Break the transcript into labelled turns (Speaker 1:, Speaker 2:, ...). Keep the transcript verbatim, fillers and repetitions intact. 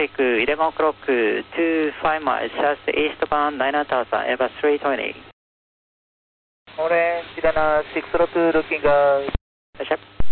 Speaker 1: traffic eleven o'clock, two five miles, south eastbound nine thousand, Airbus three twenty.
Speaker 2: Orange, Dana six zero two, looking out.
Speaker 1: Touch up.